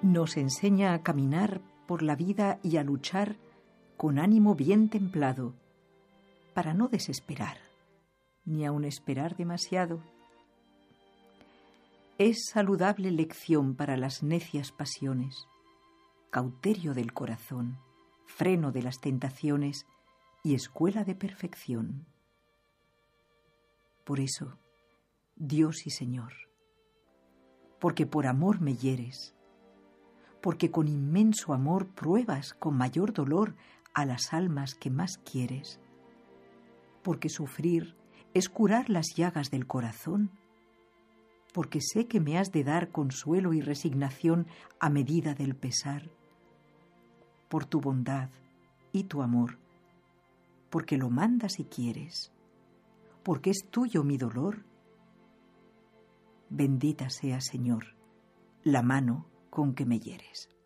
Nos enseña a caminar por la vida y a luchar con ánimo bien templado, para no desesperar, ni aun esperar demasiado. Es saludable lección para las necias pasiones, cauterio del corazón, freno de las tentaciones y escuela de perfección. Por eso, Dios y Señor, porque por amor me hieres, porque con inmenso amor pruebas con mayor dolor a las almas que más quieres, porque sufrir es curar las llagas del corazón, porque sé que me has de dar consuelo y resignación a medida del pesar, por tu bondad y tu amor, porque lo mandas y quieres, porque es tuyo mi dolor. Bendita sea, Señor, la mano con que me hieres.